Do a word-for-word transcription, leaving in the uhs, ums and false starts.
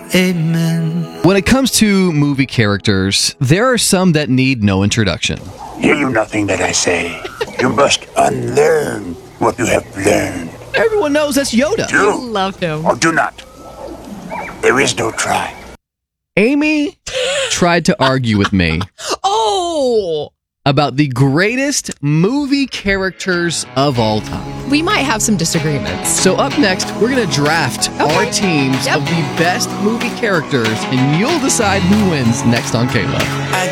amen. When it comes to movie characters, there are some that need no introduction. Hear you nothing that I say. You must unlearn what you have learned. Everyone knows that's Yoda. Do Love him. or do not. There is no try. Amy tried to argue with me Oh, about the greatest movie characters of all time. we might have some disagreements. So up next, we're going to draft Okay. our teams Yep. of the best movie characters, and you'll decide who wins next on Kayla.